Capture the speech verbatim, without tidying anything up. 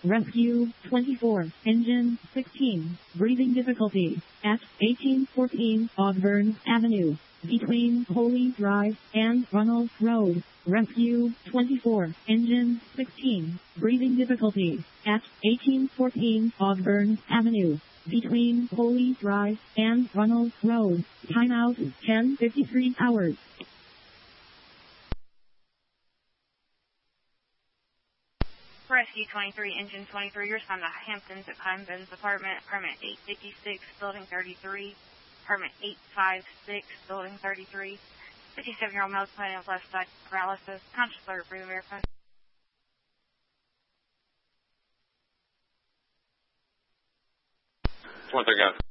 Rescue twenty-four, Engine sixteen, breathing difficulty, at eighteen fourteen Osborne Avenue, between Holy Drive and Runnels Road. Rescue twenty-four, Engine sixteen, breathing difficulty, at eighteen fourteen Osborne Avenue, between Holy Drive and Runnels Road. Timeout ten fifty-three hours. Rescue twenty-three, Engine twenty-three, you're assigned to Hamptons at Pine Bends Apartment, Apartment eight fifty-six, Building thirty-three, Apartment eight fifty-six, Building thirty-three. fifty-seven-year-old male complaining of left side paralysis, conscious of breathing verified. One thing, guys.